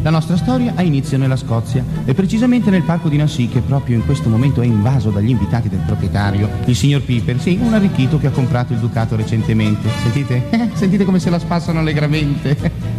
La nostra storia ha inizio nella Scozia e precisamente nel parco di Nassau, che proprio in questo momento è invaso dagli invitati del proprietario, il signor Piper, sì, un arricchito che ha comprato il ducato recentemente. Sentite? Sentite come se la spassano allegramente.